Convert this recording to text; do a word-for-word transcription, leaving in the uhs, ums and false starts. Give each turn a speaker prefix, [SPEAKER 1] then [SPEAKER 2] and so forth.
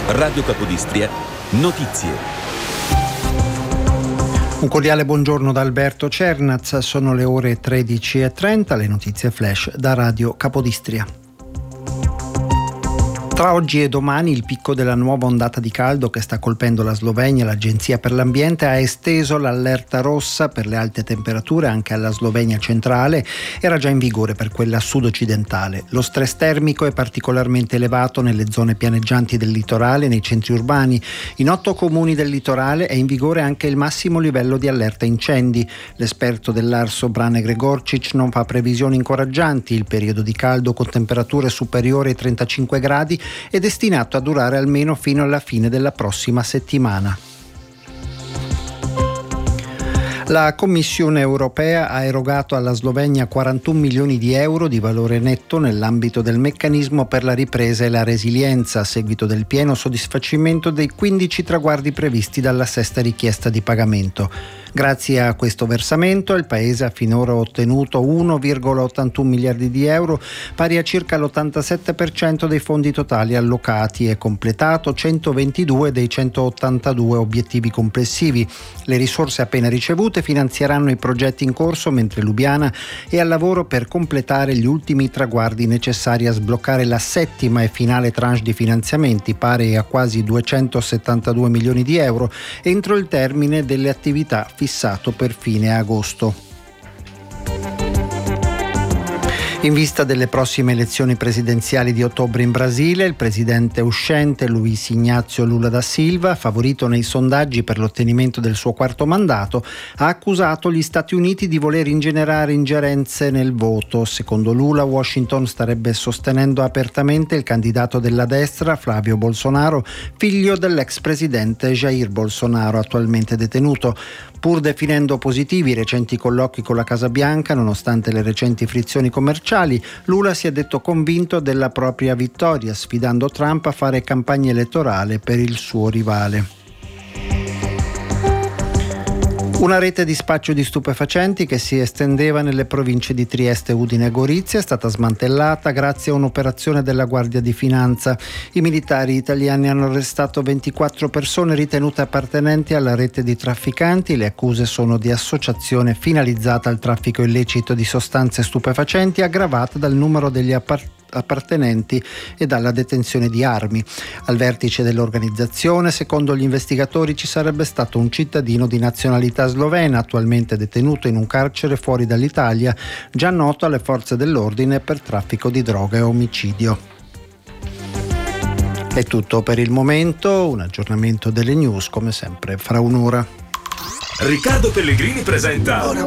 [SPEAKER 1] Radio Capodistria, notizie.
[SPEAKER 2] Un cordiale buongiorno da Alberto Cernaz, sono le ore tredici e trenta, le notizie flash da Radio Capodistria. Tra oggi e domani il picco della nuova ondata di caldo che sta colpendo la Slovenia, l'Agenzia per l'Ambiente ha esteso l'allerta rossa per le alte temperature anche alla Slovenia centrale, era già in vigore per quella sud-occidentale. Lo stress termico è particolarmente elevato nelle zone pianeggianti del litorale e nei centri urbani. In otto comuni del litorale è in vigore anche il massimo livello di allerta incendi. L'esperto dell'Arso Brane Gregorcic non fa previsioni incoraggianti. Il periodo di caldo con temperature superiori ai trentacinque gradi è destinato a durare almeno fino alla fine della prossima settimana. La Commissione europea ha erogato alla Slovenia quarantuno milioni di euro di valore netto nell'ambito del meccanismo per la ripresa e la resilienza a seguito del pieno soddisfacimento dei quindici traguardi previsti dalla sesta richiesta di pagamento. Grazie a questo versamento il Paese ha finora ottenuto uno virgola ottantuno miliardi di euro, pari a circa l'ottantasette per cento dei fondi totali allocati e completato centoventidue dei centottantadue obiettivi complessivi. Le risorse appena ricevute finanzieranno i progetti in corso, mentre Lubiana è al lavoro per completare gli ultimi traguardi necessari a sbloccare la settima e finale tranche di finanziamenti, pari a quasi duecentosettantadue milioni di euro, entro il termine delle attività fissato per fine agosto. In vista delle prossime elezioni presidenziali di ottobre in Brasile, il presidente uscente Luiz Inácio Lula da Silva, favorito nei sondaggi per l'ottenimento del suo quarto mandato, ha accusato gli Stati Uniti di voler ingenerare ingerenze nel voto. Secondo Lula, Washington starebbe sostenendo apertamente il candidato della destra, Flavio Bolsonaro, figlio dell'ex presidente Jair Bolsonaro, attualmente detenuto. Pur definendo positivi i recenti colloqui con la Casa Bianca, nonostante le recenti frizioni commerciali, Lula si è detto convinto della propria vittoria, sfidando Trump a fare campagna elettorale per il suo rivale. Una rete di spaccio di stupefacenti che si estendeva nelle province di Trieste, Udine e Gorizia è stata smantellata grazie a un'operazione della Guardia di Finanza. I militari italiani hanno arrestato ventiquattro persone ritenute appartenenti alla rete di trafficanti. Le accuse sono di associazione finalizzata al traffico illecito di sostanze stupefacenti, aggravata dal numero degli appartenenti appartenenti e dalla detenzione di armi. Al vertice dell'organizzazione, secondo gli investigatori, ci sarebbe stato un cittadino di nazionalità slovena, attualmente detenuto in un carcere fuori dall'Italia, già noto alle forze dell'ordine per traffico di droga e omicidio. È tutto per il momento, un aggiornamento delle news come sempre fra un'ora.
[SPEAKER 3] Riccardo Pellegrini presenta